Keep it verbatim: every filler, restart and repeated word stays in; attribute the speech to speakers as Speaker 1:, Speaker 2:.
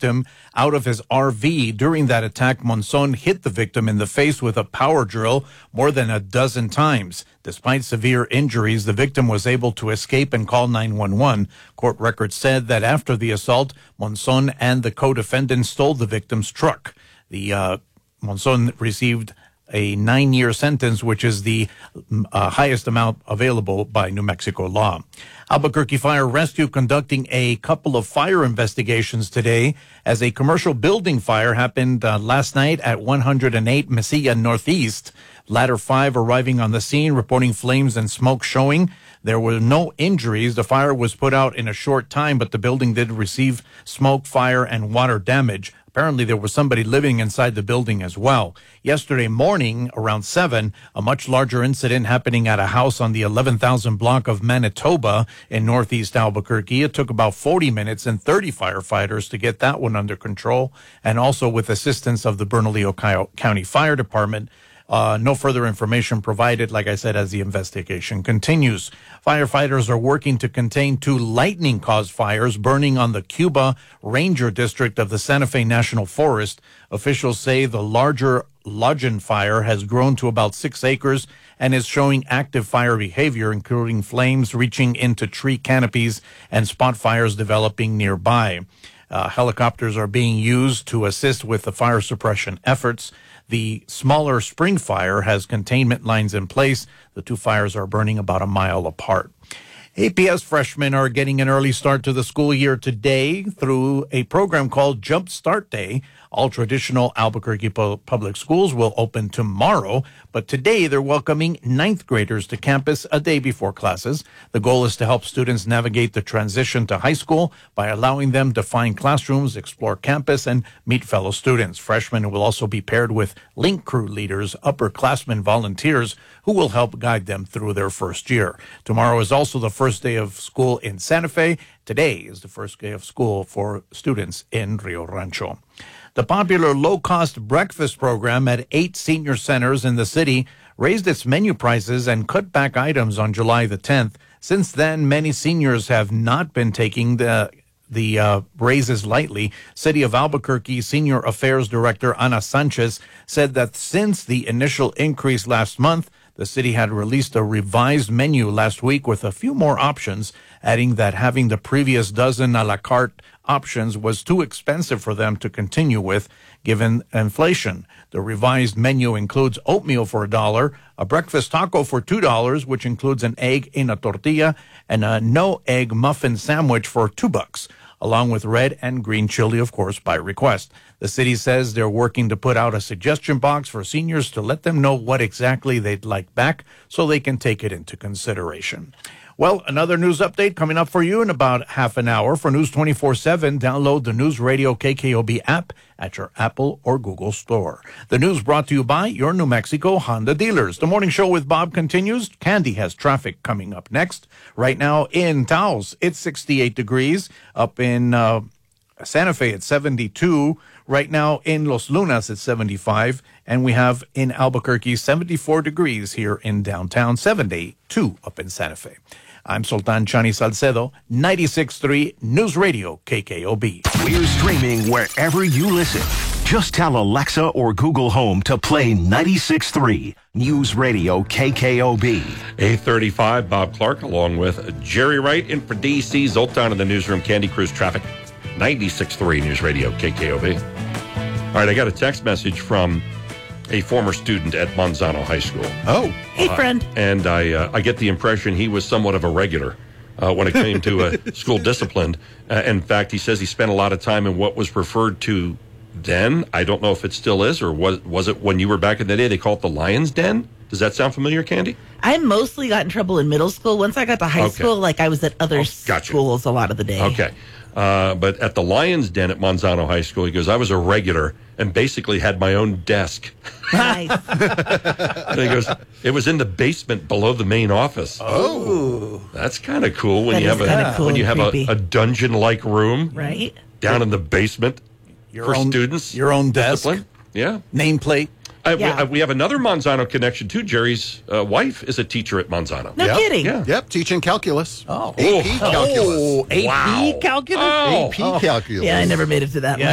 Speaker 1: victim out of his R V. During that attack, Monzon hit the victim in the face with a power drill more than a dozen times. Despite severe injuries, the victim was able to escape and call nine one one. Court records said that after the assault, Monzon and the co-defendant stole the victim's truck. The uh, Monzon received a nine-year sentence, which is the uh, highest amount available by New Mexico law. Albuquerque Fire Rescue conducting a couple of fire investigations today as a commercial building fire happened uh, last night at one hundred eight Mesilla Northeast. Ladder five arriving on the scene, reporting flames and smoke showing. There were no injuries. The fire was put out in a short time, but the building did receive smoke, fire, and water damage. Apparently, there was somebody living inside the building as well. Yesterday morning, around seven, a much larger incident happening at a house on the eleven thousand block of Manitoba in northeast Albuquerque. It took about forty minutes and thirty firefighters to get that one under control, and also with assistance of the Bernalillo County Fire Department. Uh, no further information provided, like I said, as the investigation continues. Firefighters are working to contain two lightning-caused fires burning on the Cuba Ranger District of the Santa Fe National Forest. Officials say the larger Lodgen fire has grown to about six acres and is showing active fire behavior, including flames reaching into tree canopies and spot fires developing nearby. Uh, helicopters are being used to assist with the fire suppression efforts. The smaller Spring Fire has containment lines in place. The two fires are burning about a mile apart. A P S freshmen are getting an early start to the school year today through a program called Jump Start Day. All traditional Albuquerque public schools will open tomorrow, but today they're welcoming ninth graders to campus a day before classes. The goal is to help students navigate the transition to high school by allowing them to find classrooms, explore campus, and meet fellow students. Freshmen will also be paired with Link Crew leaders, upperclassmen volunteers, who will help guide them through their first year. Tomorrow is also the first day of school in Santa Fe. Today is the first day of school for students in Rio Rancho. The popular low-cost breakfast program at eight senior centers in the city raised its menu prices and cut back items on July the tenth. Since then, many seniors have not been taking the the uh, raises lightly. City of Albuquerque Senior Affairs Director Ana Sanchez said that since the initial increase last month, the city had released a revised menu last week with a few more options, adding that having the previous dozen a la carte options was too expensive for them to continue with, given inflation. The revised menu includes oatmeal for a dollar, a breakfast taco for two dollars, which includes an egg in a tortilla, and a no-egg muffin sandwich for two bucks, along with red and green chili, of course, by request. The city says they're working to put out a suggestion box for seniors to let them know what exactly they'd like back so they can take it into consideration. Well, another news update coming up for you in about half an hour. For News twenty-four seven, download the News Radio K K O B app at your Apple or Google store. The news brought to you by your New Mexico Honda dealers. The morning show with Bob continues. Candy has traffic coming up next. Right now in Taos, it's sixty-eight degrees. Up in uh, Santa Fe, it's seventy-two. Right now in Los Lunas, it's seventy-five. And we have in Albuquerque, seventy-four degrees here in downtown, seventy-two up in Santa Fe. I'm Sultan Chani Salcedo, ninety-six point three News Radio K K O B.
Speaker 2: We're streaming wherever you listen. Just tell Alexa or Google Home to play ninety-six point three News Radio K K O B.
Speaker 3: eight thirty-five, Bob Clark, along with Jerry Wright in for D C. Zoltan in the newsroom, Candy Cruise Traffic, ninety-six point three News Radio K K O B. All right, I got a text message from a former student at Manzano High School.
Speaker 4: Oh.
Speaker 5: Hey, friend.
Speaker 3: Uh, and I uh, I get the impression he was somewhat of a regular uh, when it came to uh, school discipline. Uh, in fact, he says he spent a lot of time in what was referred to then. I don't know if it still is, or was, was it when you were back in the day, they called it the Lion's Den? Does that sound familiar, Candy?
Speaker 5: I mostly got in trouble in middle school. Once I got to high
Speaker 3: Okay.
Speaker 5: school, like I was at other
Speaker 3: Oh, gotcha.
Speaker 5: schools a lot of the day.
Speaker 3: Okay. Uh, but at the Lion's Den at Manzano High School, he goes, I was a regular and basically had my own desk.
Speaker 5: Nice.
Speaker 3: And he goes, it was in the basement below the main office.
Speaker 4: Oh.
Speaker 3: That's kind of cool when
Speaker 5: That
Speaker 3: you
Speaker 5: is
Speaker 3: have
Speaker 5: kinda
Speaker 3: a
Speaker 5: cool
Speaker 3: when you
Speaker 5: and
Speaker 3: have a,
Speaker 5: creepy.
Speaker 3: a dungeon-like room
Speaker 5: Right?
Speaker 3: down in the basement
Speaker 1: Your
Speaker 3: for
Speaker 1: own,
Speaker 3: students.
Speaker 1: Your own desk,
Speaker 3: Discipline. Yeah.
Speaker 1: nameplate.
Speaker 3: I,
Speaker 5: Yeah.
Speaker 3: we, we have another Manzano connection, too. Jerry's uh, wife is a teacher at Manzano.
Speaker 5: No
Speaker 4: Yep.
Speaker 5: kidding.
Speaker 3: Yeah.
Speaker 4: Yep, teaching calculus.
Speaker 1: Oh.
Speaker 4: A P
Speaker 3: Oh.
Speaker 4: calculus.
Speaker 1: Oh, A P
Speaker 3: Wow.
Speaker 1: calculus?
Speaker 3: Oh.
Speaker 4: A P calculus.
Speaker 5: Yeah, I never made it to that
Speaker 1: Yeah,
Speaker 5: one.